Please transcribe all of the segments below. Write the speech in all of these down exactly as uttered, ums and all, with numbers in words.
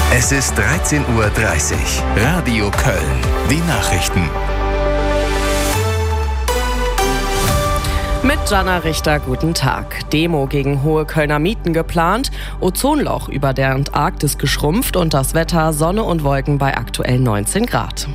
Es ist dreizehn Uhr dreißig. Radio Köln. Die Nachrichten. Mit Jana Richter, guten Tag. Demo gegen hohe Kölner Mieten geplant, Ozonloch über der Antarktis geschrumpft und das Wetter Sonne und Wolken bei aktuell neunzehn Grad.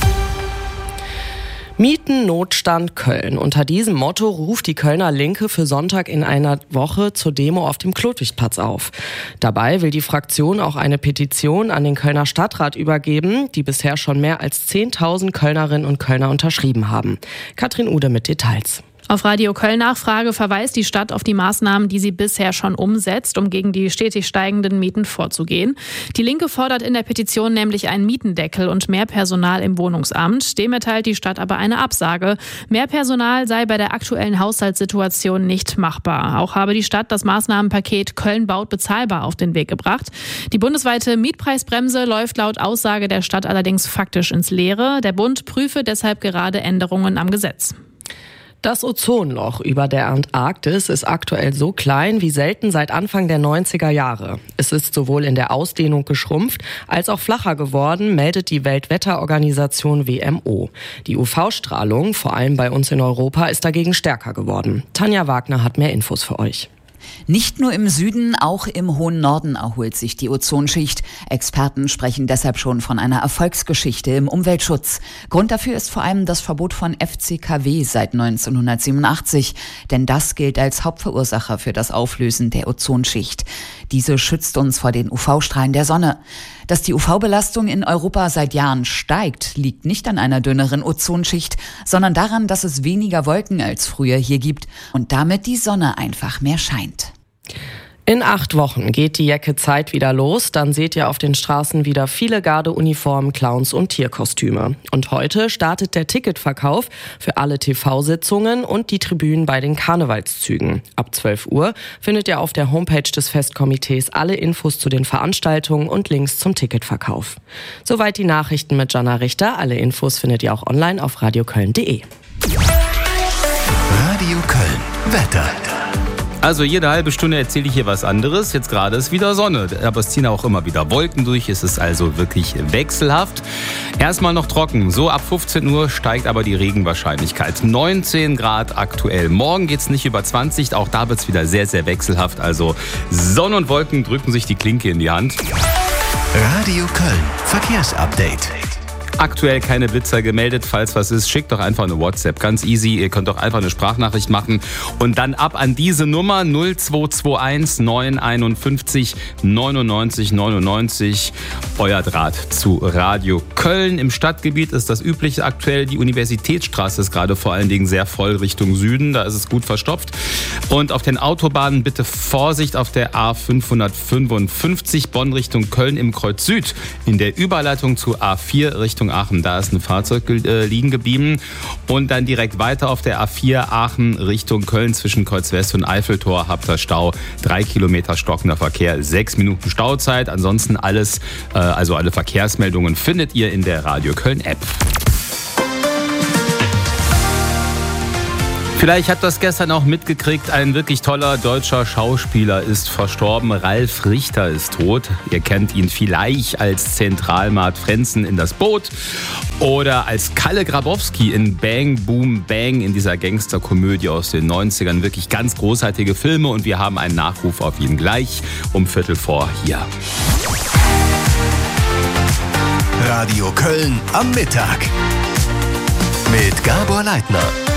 Mietennotstand Köln. Unter diesem Motto ruft die Kölner Linke für Sonntag in einer Woche zur Demo auf dem Klotwigplatz auf. Dabei will die Fraktion auch eine Petition an den Kölner Stadtrat übergeben, die bisher schon mehr als zehntausend Kölnerinnen und Kölner unterschrieben haben. Katrin Ude mit Details. Auf Radio Köln Nachfrage verweist die Stadt auf die Maßnahmen, die sie bisher schon umsetzt, um gegen die stetig steigenden Mieten vorzugehen. Die Linke fordert in der Petition nämlich einen Mietendeckel und mehr Personal im Wohnungsamt. Dem erteilt die Stadt aber eine Absage. Mehr Personal sei bei der aktuellen Haushaltssituation nicht machbar. Auch habe die Stadt das Maßnahmenpaket Köln baut bezahlbar auf den Weg gebracht. Die bundesweite Mietpreisbremse läuft laut Aussage der Stadt allerdings faktisch ins Leere. Der Bund prüfe deshalb gerade Änderungen am Gesetz. Das Ozonloch über der Antarktis ist aktuell so klein wie selten seit Anfang der neunziger Jahre. Es ist sowohl in der Ausdehnung geschrumpft als auch flacher geworden, meldet die Weltwetterorganisation W M O. Die U V-Strahlung, vor allem bei uns in Europa, ist dagegen stärker geworden. Tanja Wagner hat mehr Infos für euch. Nicht nur im Süden, auch im hohen Norden erholt sich die Ozonschicht. Experten sprechen deshalb schon von einer Erfolgsgeschichte im Umweltschutz. Grund dafür ist vor allem das Verbot von F C K W seit neunzehnhundertsiebenundachtzig. Denn das gilt als Hauptverursacher für das Auflösen der Ozonschicht. Diese schützt uns vor den U V-Strahlen der Sonne. Dass die U V-Belastung in Europa seit Jahren steigt, liegt nicht an einer dünneren Ozonschicht, sondern daran, dass es weniger Wolken als früher hier gibt und damit die Sonne einfach mehr scheint. In acht Wochen geht die Jacke-Zeit wieder los. Dann seht ihr auf den Straßen wieder viele Gardeuniformen, Clowns und Tierkostüme. Und heute startet der Ticketverkauf für alle T V-Sitzungen und die Tribünen bei den Karnevalszügen. Ab zwölf Uhr findet ihr auf der Homepage des Festkomitees alle Infos zu den Veranstaltungen und Links zum Ticketverkauf. Soweit die Nachrichten mit Jana Richter. Alle Infos findet ihr auch online auf radioköln punkt de. Radio Köln. Wetter. Also jede halbe Stunde erzähle ich hier was anderes. Jetzt gerade ist wieder Sonne, aber es ziehen auch immer wieder Wolken durch. Es ist also wirklich wechselhaft. Erstmal noch trocken. So ab fünfzehn Uhr steigt aber die Regenwahrscheinlichkeit. neunzehn Grad aktuell. Morgen geht's nicht über zwanzig. Auch da wird's wieder sehr, sehr wechselhaft. Also Sonne und Wolken drücken sich die Klinke in die Hand. Radio Köln. Verkehrsupdate. Aktuell keine Blitzer gemeldet. Falls was ist, schickt doch einfach eine WhatsApp. Ganz easy. Ihr könnt doch einfach eine Sprachnachricht machen und dann ab an diese Nummer null zwei zwei eins neun einundfünfzig neunundneunzig neunundneunzig. Euer Draht zu Radio Köln. Im Stadtgebiet ist das übliche aktuell. Die Universitätsstraße ist gerade vor allen Dingen sehr voll Richtung Süden. Da ist es gut verstopft. Und auf den Autobahnen bitte Vorsicht auf der A fünfhundertfünfundfünfzig Bonn Richtung Köln im Kreuz Süd. In der Überleitung zu A vier Richtung Aachen, da ist ein Fahrzeug äh, liegen geblieben. Und dann direkt weiter auf der A vier Aachen Richtung Köln zwischen Kreuz West und Eiffeltor habt ihr Stau. Drei Kilometer stockender Verkehr, sechs Minuten Stauzeit. Ansonsten alles, äh, also alle Verkehrsmeldungen findet ihr in der Radio Köln App. Vielleicht habt ihr das gestern auch mitgekriegt, ein wirklich toller deutscher Schauspieler ist verstorben. Ralf Richter ist tot. Ihr kennt ihn vielleicht als Zentralmart Frenzen in Das Boot oder als Kalle Grabowski in Bang Boom Bang in dieser Gangsterkomödie aus den neunzigern. Wirklich ganz großartige Filme und wir haben einen Nachruf auf ihn gleich um Viertel vor hier. Radio Köln am Mittag mit Gabor Leitner.